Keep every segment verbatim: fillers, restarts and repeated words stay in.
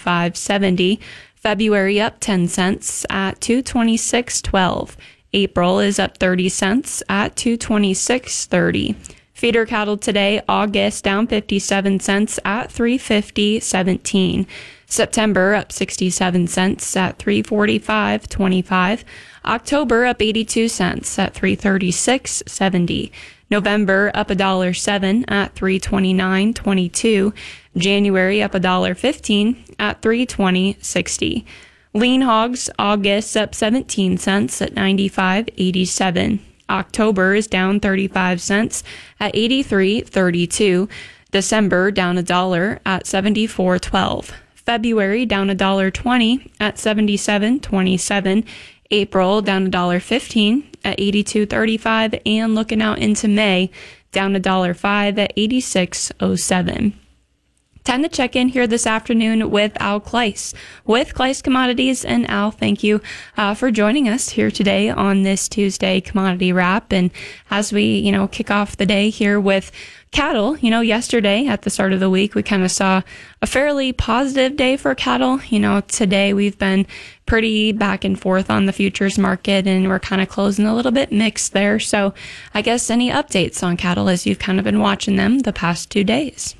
twenty-five seventy. February up ten cents at two twenty-six twelve. April is up thirty cents at two twenty-six thirty. Feeder cattle today, August down fifty-seven cents at three fifty seventeen. September up sixty-seven cents at three forty-five twenty-five. October up eighty-two cents at three thirty-six seventy. November up a dollar seven at three twenty-nine twenty-two. January up a dollar fifteen at three twenty sixty. Lean hogs, August up seventeen cents at ninety-five eighty-seven. October is down thirty-five cents at eighty-three thirty-two. December down a dollar at seventy-four twelve. February down a dollar twenty at seventy-seven twenty-seven. April down a dollar fifteen at eighty-two thirty-five, and looking out into May, down a dollar five at eighty-six oh seven. Time to check in here this afternoon with Al Kleiss with Kleiss Commodities. And Al, thank you uh, for joining us here today on this Tuesday Commodity Wrap. And as we, you know, kick off the day here with cattle, you know, yesterday at the start of the week, we kind of saw a fairly positive day for cattle. You know, today we've been pretty back and forth on the futures market, and we're kind of closing a little bit mixed there. So I guess any updates on cattle as you've kind of been watching them the past two days?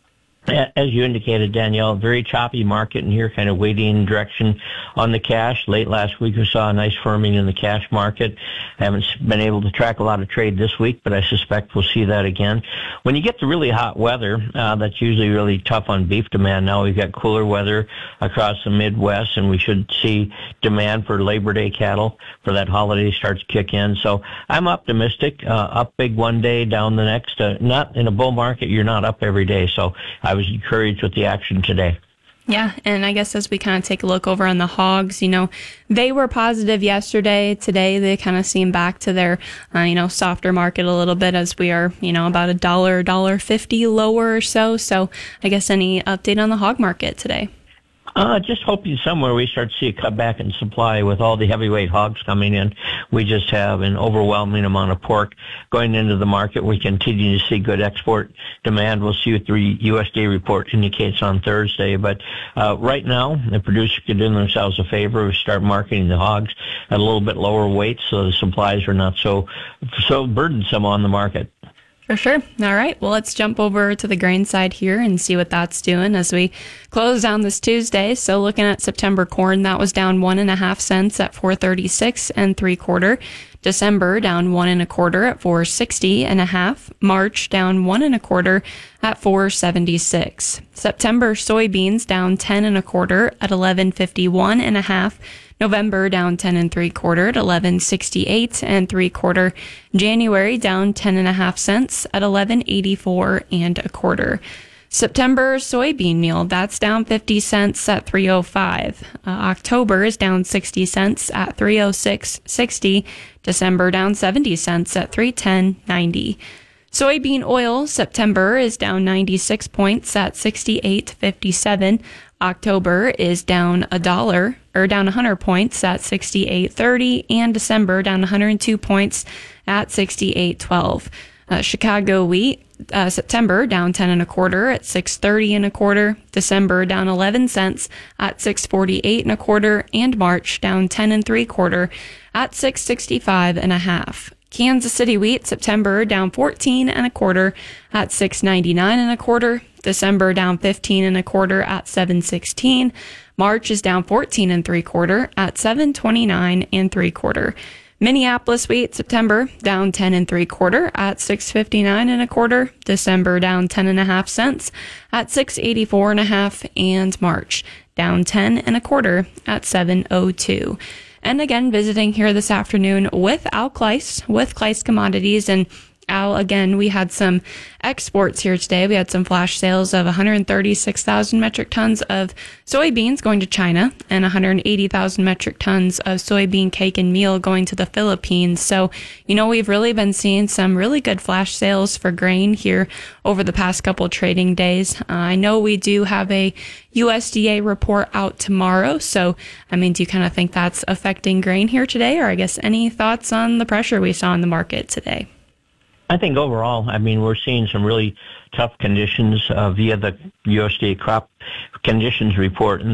As you indicated, Danielle, very choppy market in here, kind of waiting direction on the cash. Late last week, we saw a nice firming in the cash market. I haven't been able to track a lot of trade this week, but I suspect we'll see that again. When you get the really hot weather, uh, that's usually really tough on beef demand. Now we've got cooler weather across the Midwest, and we should see demand for Labor Day cattle for that holiday starts to kick in. So I'm optimistic. Uh, up big one day, down the next. Uh, not in a bull market, you're not up every day. So I was encouraged with the action today. Yeah, and I guess as we kind of take a look over on the hogs, you know, they were positive yesterday. Today, they kind of seem back to their, uh, you know, softer market a little bit, as we are, you know, about a dollar, dollar fifty lower or so. So I guess any update on the hog market today? Uh, just hoping somewhere we start to see a cutback in supply with all the heavyweight hogs coming in. We just have an overwhelming amount of pork going into the market. We continue to see good export demand. We'll see what the U S D A report indicates on Thursday. But uh, right now, the producers could do themselves a favor. We start marketing the hogs at a little bit lower weight, so the supplies are not so so burdensome on the market. For sure. All right. Well, let's jump over to the grain side here and see what that's doing as we close down this Tuesday. So looking at September corn, that was down one and a half cents at four thirty-six and three quarter. December down one and a quarter at four sixty and a half. March down one and a quarter at four seventy-six. September soybeans down ten and a quarter at eleven fifty-one and a half. November down ten and three quarter at eleven sixty-eight and three quarter. January down ten and a half cents at eleven eighty-four and a quarter. September soybean meal, that's down fifty cents at three oh five. Uh, October is down sixty cents at three oh six sixty. December down seventy cents at three ten ninety. Soybean oil, September is down ninety-six points at sixty-eight fifty-seven. October is down a dollar, or down one hundred points at sixty-eight thirty, and December down one hundred two points at sixty-eight twelve. Uh, Chicago wheat, uh, September down ten and a quarter at six thirty and a quarter. December down eleven cents at six forty-eight and a quarter, and March down ten and three quarter at six sixty-five and a half. Kansas City wheat, September down fourteen and a quarter at six ninety-nine and a quarter. December down fifteen and a quarter at seven sixteen. March is down fourteen and three quarter at seven twenty-nine and three quarter. Minneapolis wheat, September down ten and three quarter at six fifty-nine and a quarter. December down ten and a half cents at six eighty-four and a half, and March down ten and a quarter at seven oh two. And again, visiting here this afternoon with Al Kleiss with Kleiss Commodities. And Al, again, we had some exports here today. We had some flash sales of one hundred thirty-six thousand metric tons of soybeans going to China and one hundred eighty thousand metric tons of soybean cake and meal going to the Philippines. So, you know, we've really been seeing some really good flash sales for grain here over the past couple trading days. Uh, I know we do have a U S D A report out tomorrow. So, I mean, do you kind of think that's affecting grain here today? Or I guess any thoughts on the pressure we saw in the market today? I think overall, I mean, we're seeing some really tough conditions uh, via the U S D A crop conditions report. And